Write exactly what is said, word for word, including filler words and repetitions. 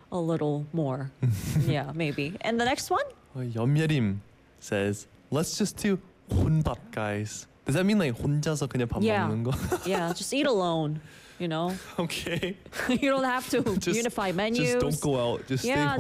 a little more. Yeah, maybe. And the next one? Uh, 염예림 says, let's just do 혼밥, guys. Does that mean like 혼자서 그냥 밥 Yeah. 먹는 거? Yeah, just eat alone. You know, Okay. you don't have to Just- unify menus. Just don't go out. Just stay Yeah, home.